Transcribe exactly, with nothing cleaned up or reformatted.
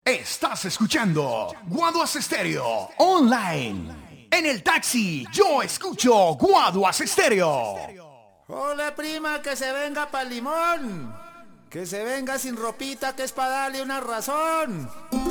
Estás escuchando Guaduas Estéreo Online. En el taxi yo escucho Guaduas Estéreo. Hola prima, que se venga pa'l limón. Que se venga sin ropita, que es para darle una razón.